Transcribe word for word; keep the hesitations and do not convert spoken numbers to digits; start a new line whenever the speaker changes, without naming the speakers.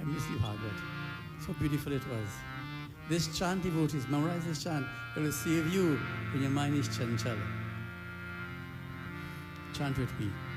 and you sleep hard, but so beautiful it was. This chant, devotees, memorize this chant. It will save you when your mind is chanchal. Chant with me.